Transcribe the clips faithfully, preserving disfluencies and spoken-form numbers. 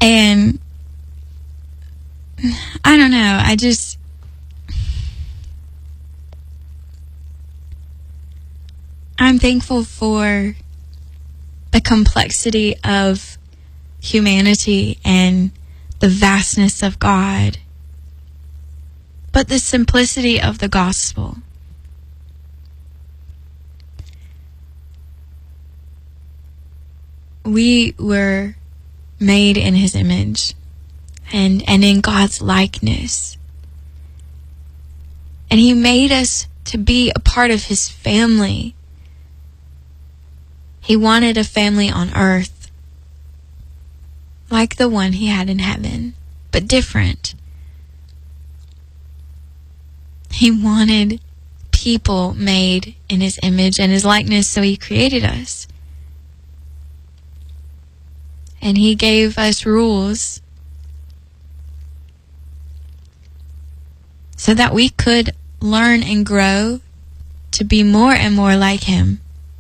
And I don't know, I just, I'm thankful for the complexity of humanity and the vastness of God, but the simplicity of the gospel. We were made in his image and, and in God's likeness. And he made us to be a part of his family. He wanted a family on earth like the one he had in heaven, but different. He wanted people made in his image and his likeness, so he created us. And he gave us rules so that we could learn and grow to be more and more like him.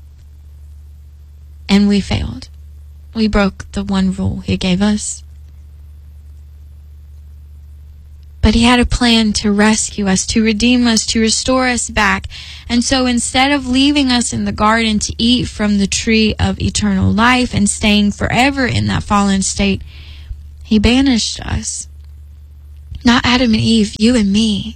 And we failed. We broke the one rule he gave us. But he had a plan to rescue us, to redeem us, to restore us back. And so instead of leaving us in the garden to eat from the tree of eternal life and staying forever in that fallen state, he banished us. Not Adam and Eve, you and me.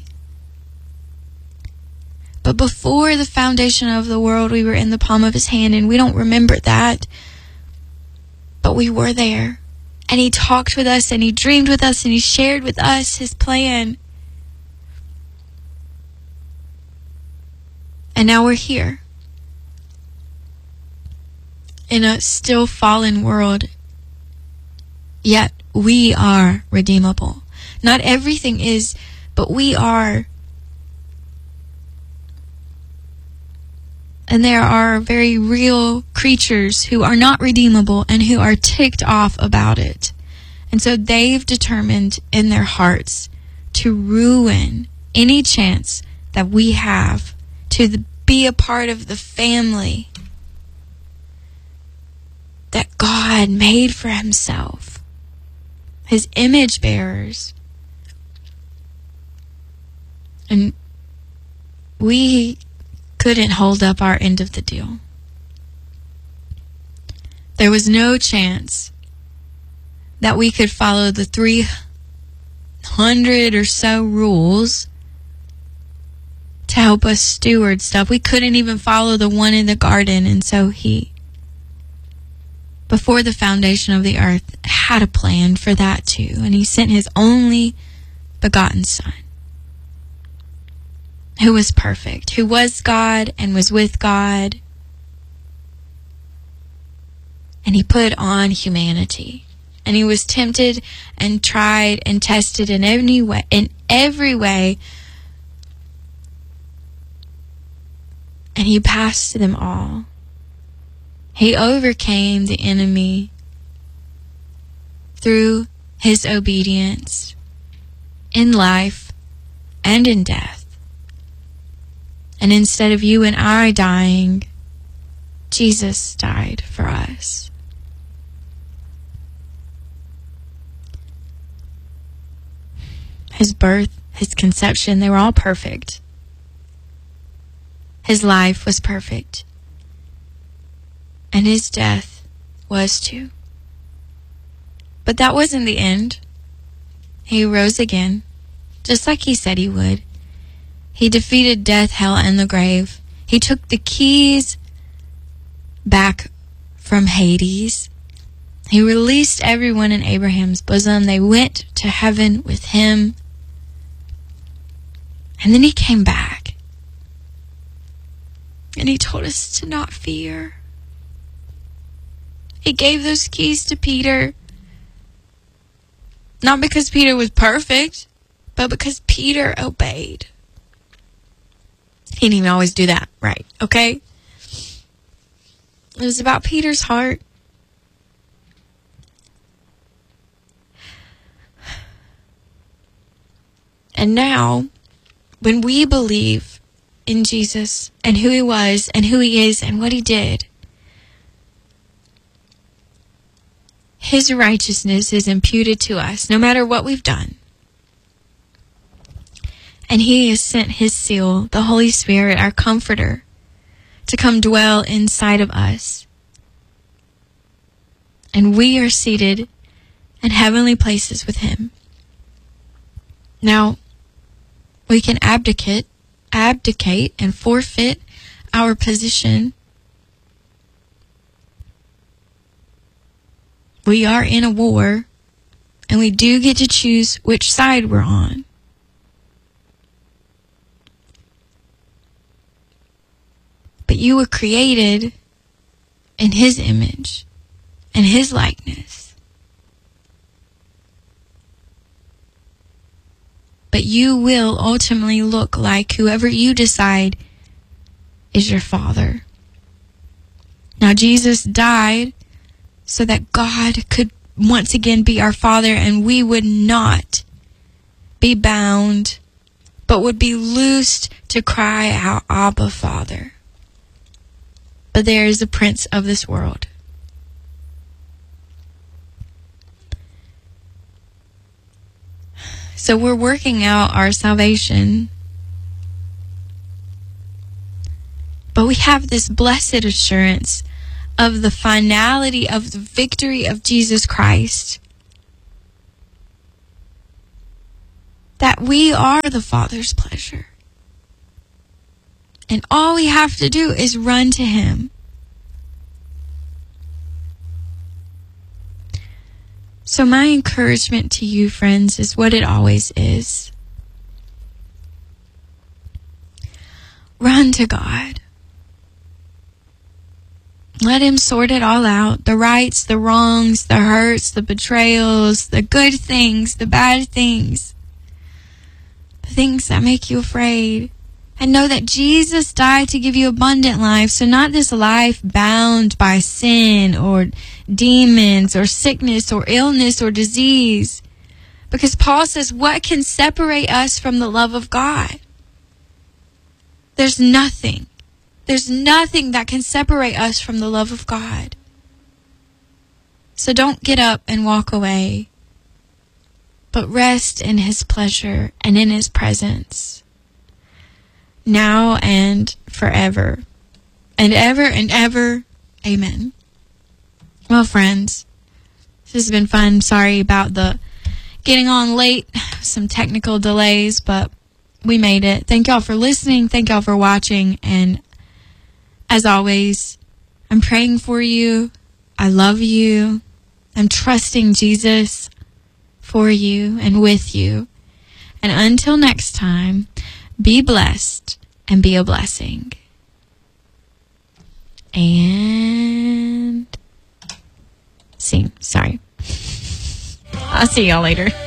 But before the foundation of the world, we were in the palm of his hand, and we don't remember that. But we were there. And he talked with us, and he dreamed with us, and he shared with us his plan. And now we're here. In a still fallen world. Yet we are redeemable. Not everything is, but we are. And there are very real creatures who are not redeemable and who are ticked off about it. And so they've determined in their hearts to ruin any chance that we have to the, be a part of the family that God made for himself. His image bearers. And we couldn't hold up our end of the deal. There was no chance that we could follow the three hundred or so rules to help us steward stuff. We couldn't even follow the one in the garden. And so he, before the foundation of the earth, had a plan for that too. And he sent his only begotten Son, who was perfect, who was God and was with God. And he put on humanity. And he was tempted and tried and tested in every way, in every way. And he passed them all. He overcame the enemy through his obedience in life and in death. And instead of you and I dying, Jesus died for us. His birth, his conception, they were all perfect. His life was perfect. And his death was too. But that wasn't the end. He rose again, just like he said he would. He defeated death, hell, and the grave. He took the keys back from Hades. He released everyone in Abraham's bosom. They went to heaven with him. And then he came back. And he told us to not fear. He gave those keys to Peter. Not because Peter was perfect, but because Peter obeyed. He didn't even always do that right, okay? It was about Peter's heart. And now, when we believe in Jesus and who he was and who he is and what he did, His righteousness is imputed to us, no matter what we've done. And He has sent His seal, the Holy Spirit, our Comforter, to come dwell inside of us. And we are seated in heavenly places with Him. Now, we can abdicate, abdicate and forfeit our position. We are in a war, and we do get to choose which side we're on. But you were created in His image and His likeness. But you will ultimately look like whoever you decide is your Father. Now, Jesus died so that God could once again be our Father, and we would not be bound, but would be loosed to cry out, Abba, Father. But there is a prince of this world. So we're working out our salvation. But we have this blessed assurance of the finality of the victory of Jesus Christ. That we are the Father's pleasure. And all we have to do is run to Him. So my encouragement to you, friends, is what it always is. Run to God. Let Him sort it all out. The rights, the wrongs, the hurts, the betrayals, the good things, the bad things. The things that make you afraid. And know that Jesus died to give you abundant life. So not this life bound by sin or demons or sickness or illness or disease. Because Paul says, what can separate us from the love of God? There's nothing. There's nothing that can separate us from the love of God. So don't get up and walk away, but rest in His pleasure and in His presence. Now and forever. And ever and ever. Amen. Well, friends, this has been fun. Sorry about the getting on late. Some technical delays, but we made it. Thank y'all for listening. Thank y'all for watching. And as always, I'm praying for you. I love you. I'm trusting Jesus for you and with you. And until next time, be blessed and be a blessing. And see, sorry. I'll see y'all later.